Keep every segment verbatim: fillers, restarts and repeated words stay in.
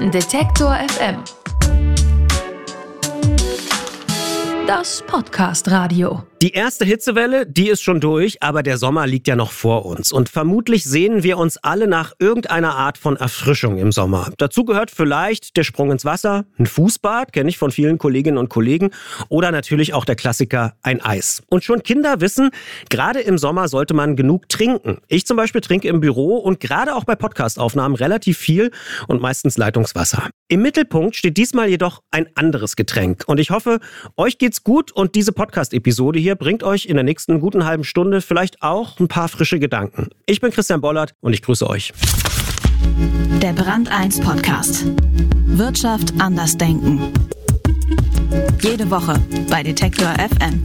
Detektor F M. Das Podcast-Radio. Die erste Hitzewelle, die ist schon durch, aber der Sommer liegt ja noch vor uns. Und vermutlich sehnen wir uns alle nach irgendeiner Art von Erfrischung im Sommer. Dazu gehört vielleicht der Sprung ins Wasser, ein Fußbad, kenne ich von vielen Kolleginnen und Kollegen, oder natürlich auch der Klassiker, ein Eis. Und schon Kinder wissen, gerade im Sommer sollte man genug trinken. Ich zum Beispiel trinke im Büro und gerade auch bei Podcastaufnahmen relativ viel und meistens Leitungswasser. Im Mittelpunkt steht diesmal jedoch ein anderes Getränk. Und ich hoffe, euch geht's gut und diese Podcast-Episode hier bringt euch in der nächsten guten halben Stunde vielleicht auch ein paar frische Gedanken. Ich bin Christian Bollert und ich grüße euch. Der Brand eins Podcast. Wirtschaft anders denken. Jede Woche bei Detektor F M.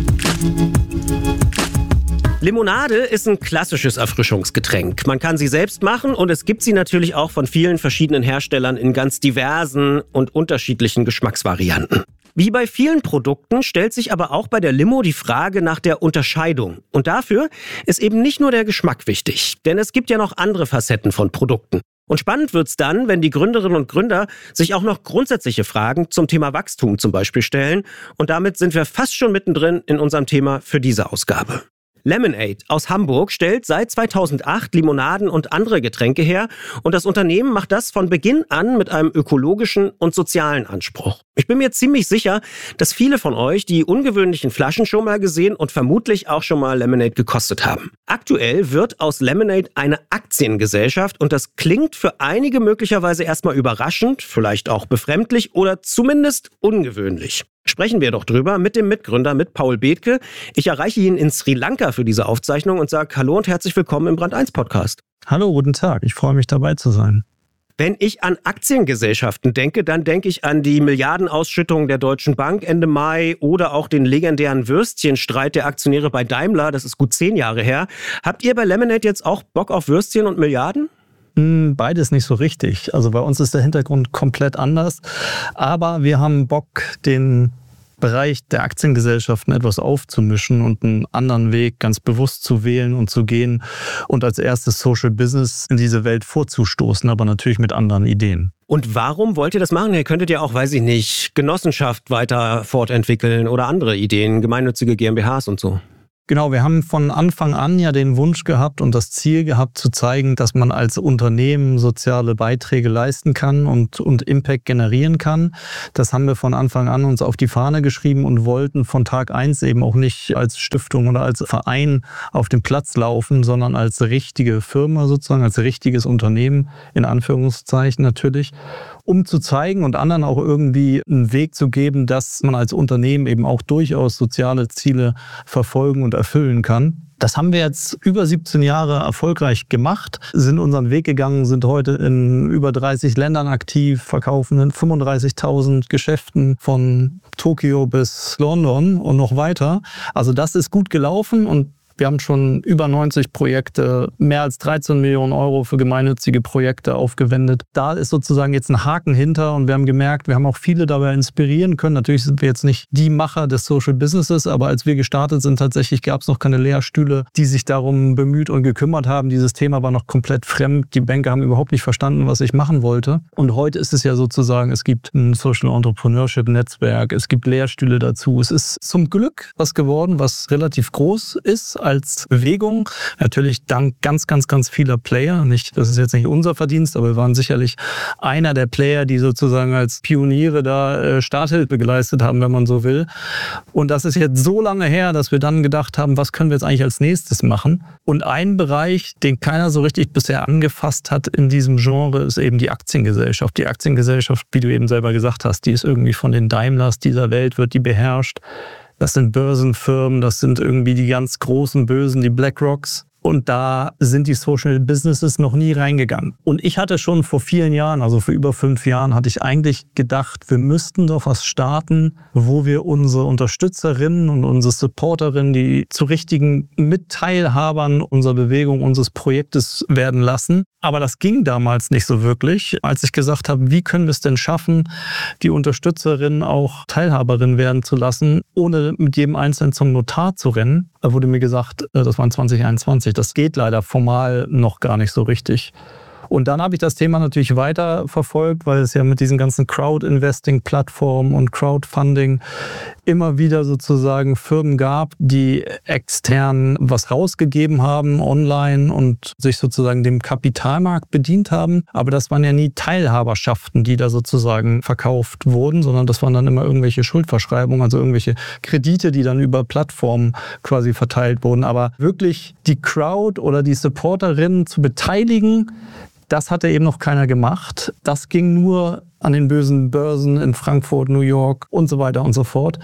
Limonade ist ein klassisches Erfrischungsgetränk. Man kann sie selbst machen und es gibt sie natürlich auch von vielen verschiedenen Herstellern in ganz diversen und unterschiedlichen Geschmacksvarianten. Wie bei vielen Produkten stellt sich aber auch bei der Limo die Frage nach der Unterscheidung. Und dafür ist eben nicht nur der Geschmack wichtig, denn es gibt ja noch andere Facetten von Produkten. Und spannend wird's dann, wenn die Gründerinnen und Gründer sich auch noch grundsätzliche Fragen zum Thema Wachstum zum Beispiel stellen. Und damit sind wir fast schon mittendrin in unserem Thema für diese Ausgabe. Lemonade aus Hamburg stellt seit zweitausendacht Limonaden und andere Getränke her und das Unternehmen macht das von Beginn an mit einem ökologischen und sozialen Anspruch. Ich bin mir ziemlich sicher, dass viele von euch die ungewöhnlichen Flaschen schon mal gesehen und vermutlich auch schon mal Lemonade gekostet haben. Aktuell wird aus Lemonade eine Aktiengesellschaft und das klingt für einige möglicherweise erstmal überraschend, vielleicht auch befremdlich oder zumindest ungewöhnlich. Sprechen wir doch drüber mit dem Mitgründer, mit Paul Bethke. Ich erreiche ihn in Sri Lanka für diese Aufzeichnung und sage Hallo und herzlich willkommen im Brand eins Podcast. Hallo, guten Tag. Ich freue mich, dabei zu sein. Wenn ich an Aktiengesellschaften denke, dann denke ich an die Milliardenausschüttung der Deutschen Bank Ende Mai oder auch den legendären Würstchenstreit der Aktionäre bei Daimler. Das ist gut zehn Jahre her. Habt ihr bei Lemonade jetzt auch Bock auf Würstchen und Milliarden? Beides nicht so richtig. Also bei uns ist der Hintergrund komplett anders. Aber wir haben Bock, den Bereich der Aktiengesellschaften etwas aufzumischen und einen anderen Weg ganz bewusst zu wählen und zu gehen und als erstes Social Business in diese Welt vorzustoßen, aber natürlich mit anderen Ideen. Und warum wollt ihr das machen? Ihr könntet ja auch, weiß ich nicht, Genossenschaft weiter fortentwickeln oder andere Ideen, gemeinnützige GmbHs und so. Genau, wir haben von Anfang an ja den Wunsch gehabt und das Ziel gehabt, zu zeigen, dass man als Unternehmen soziale Beiträge leisten kann und, und Impact generieren kann. Das haben wir von Anfang an uns auf die Fahne geschrieben und wollten von Tag eins eben auch nicht als Stiftung oder als Verein auf den Platz laufen, sondern als richtige Firma sozusagen, als richtiges Unternehmen, in Anführungszeichen natürlich, um zu zeigen und anderen auch irgendwie einen Weg zu geben, dass man als Unternehmen eben auch durchaus soziale Ziele verfolgen und erfüllen kann. Das haben wir jetzt über siebzehn Jahre erfolgreich gemacht, sind unseren Weg gegangen, sind heute in über dreißig Ländern aktiv, verkaufen in fünfunddreißigtausend Geschäften von Tokio bis London und noch weiter. Also das ist gut gelaufen und wir haben schon über neunzig Projekte, mehr als dreizehn Millionen Euro für gemeinnützige Projekte aufgewendet. Da ist sozusagen jetzt ein Haken hinter und wir haben gemerkt, wir haben auch viele dabei inspirieren können. Natürlich sind wir jetzt nicht die Macher des Social Businesses, aber als wir gestartet sind, tatsächlich gab es noch keine Lehrstühle, die sich darum bemüht und gekümmert haben. Dieses Thema war noch komplett fremd. Die Banker haben überhaupt nicht verstanden, was ich machen wollte. Und heute ist es ja sozusagen, es gibt ein Social Entrepreneurship Netzwerk, es gibt Lehrstühle dazu. Es ist zum Glück was geworden, was relativ groß ist als Bewegung. Natürlich dank ganz, ganz, ganz vieler Player. Nicht, das ist jetzt nicht unser Verdienst, aber wir waren sicherlich einer der Player, die sozusagen als Pioniere da äh, Starthilfe geleistet haben, wenn man so will. Und das ist jetzt so lange her, dass wir dann gedacht haben, was können wir jetzt eigentlich als nächstes machen? Und ein Bereich, den keiner so richtig bisher angefasst hat in diesem Genre, ist eben die Aktiengesellschaft. Die Aktiengesellschaft, wie du eben selber gesagt hast, die ist irgendwie von den Daimlers dieser Welt, wird die beherrscht. Das sind Börsenfirmen, das sind irgendwie die ganz großen Bösen, die BlackRocks. Und da sind die Social Businesses noch nie reingegangen. Und ich hatte schon vor vielen Jahren, also vor über fünf Jahren, hatte ich eigentlich gedacht, wir müssten doch was starten, wo wir unsere Unterstützerinnen und unsere Supporterinnen, die zu richtigen Mitteilhabern unserer Bewegung, unseres Projektes werden lassen. Aber das ging damals nicht so wirklich, als ich gesagt habe, wie können wir es denn schaffen, die Unterstützerinnen auch Teilhaberinnen werden zu lassen, ohne mit jedem Einzelnen zum Notar zu rennen. Da wurde mir gesagt, das war in zwanzig einundzwanzig, das geht leider formal noch gar nicht so richtig. Und dann habe ich das Thema natürlich weiter verfolgt, weil es ja mit diesen ganzen Crowd-Investing-Plattformen und Crowdfunding immer wieder sozusagen Firmen gab, die extern was rausgegeben haben online und sich sozusagen dem Kapitalmarkt bedient haben. Aber das waren ja nie Teilhaberschaften, die da sozusagen verkauft wurden, sondern das waren dann immer irgendwelche Schuldverschreibungen, also irgendwelche Kredite, die dann über Plattformen quasi verteilt wurden. Aber wirklich die Crowd oder die Supporterinnen zu beteiligen, das hatte eben noch keiner gemacht. Das ging nur an den bösen Börsen in Frankfurt, New York und so weiter und so fort.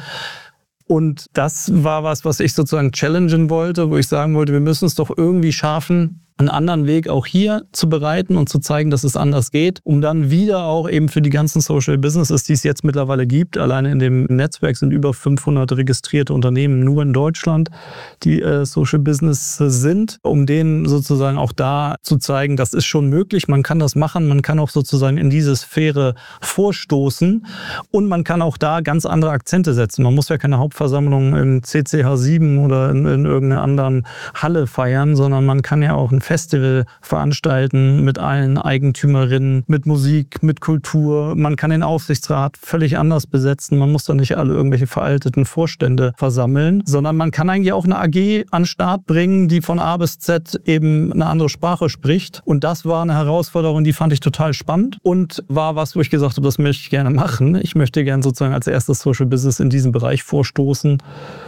Und das war was, was ich sozusagen challengen wollte, wo ich sagen wollte, wir müssen es doch irgendwie schaffen, einen anderen Weg auch hier zu bereiten und zu zeigen, dass es anders geht, um dann wieder auch eben für die ganzen Social Businesses, die es jetzt mittlerweile gibt, alleine in dem Netzwerk sind über fünfhundert registrierte Unternehmen nur in Deutschland, die äh, Social Business sind, um denen sozusagen auch da zu zeigen, das ist schon möglich, man kann das machen, man kann auch sozusagen in diese Sphäre vorstoßen und man kann auch da ganz andere Akzente setzen. Man muss ja keine Hauptversammlung im C C H sieben oder in, in irgendeiner anderen Halle feiern, sondern man kann ja auch ein Festival veranstalten mit allen Eigentümerinnen, mit Musik, mit Kultur. Man kann den Aufsichtsrat völlig anders besetzen. Man muss da nicht alle irgendwelche veralteten Vorstände versammeln, sondern man kann eigentlich auch eine A G an den Start bringen, die von A bis Z eben eine andere Sprache spricht. Und das war eine Herausforderung, die fand ich total spannend und war was, wo ich gesagt habe, das möchte ich gerne machen. Ich möchte gerne sozusagen als erstes Social Business in diesem Bereich vorstoßen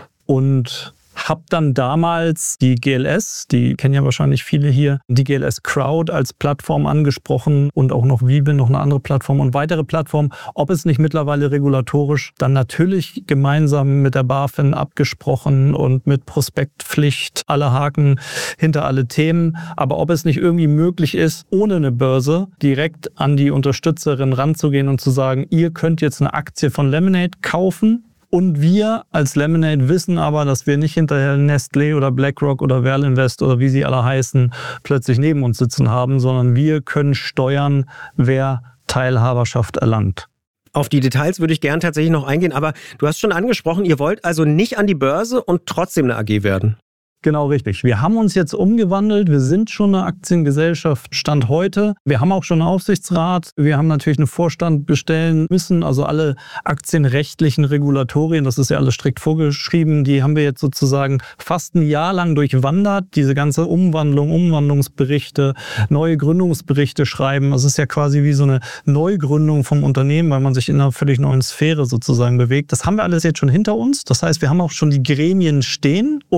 und habe dann damals die G L S, die kennen ja wahrscheinlich viele hier, die G L S Crowd als Plattform angesprochen und auch noch Vibe, noch eine andere Plattform und weitere Plattformen, ob es nicht mittlerweile regulatorisch dann natürlich gemeinsam mit der BaFin abgesprochen und mit Prospektpflicht, alle Haken hinter alle Themen, aber ob es nicht irgendwie möglich ist, ohne eine Börse direkt an die Unterstützerin ranzugehen und zu sagen, ihr könnt jetzt eine Aktie von Lemonade kaufen. Und wir als Lemonade wissen aber, dass wir nicht hinterher Nestlé oder BlackRock oder Werlinvest oder wie sie alle heißen, plötzlich neben uns sitzen haben, sondern wir können steuern, wer Teilhaberschaft erlangt. Auf die Details würde ich gern tatsächlich noch eingehen, aber du hast schon angesprochen, ihr wollt also nicht an die Börse und trotzdem eine A G werden. Genau richtig. Wir haben uns jetzt umgewandelt. Wir sind schon eine Aktiengesellschaft, Stand heute. Wir haben auch schon einen Aufsichtsrat. Wir haben natürlich einen Vorstand bestellen müssen. Also alle aktienrechtlichen Regulatorien, das ist ja alles strikt vorgeschrieben, die haben wir jetzt sozusagen fast ein Jahr lang durchwandert. Diese ganze Umwandlung, Umwandlungsberichte, neue Gründungsberichte schreiben. Das ist ja quasi wie so eine Neugründung vom Unternehmen, weil man sich in einer völlig neuen Sphäre sozusagen bewegt. Das haben wir alles jetzt schon hinter uns. Das heißt, wir haben auch schon die Gremien stehen.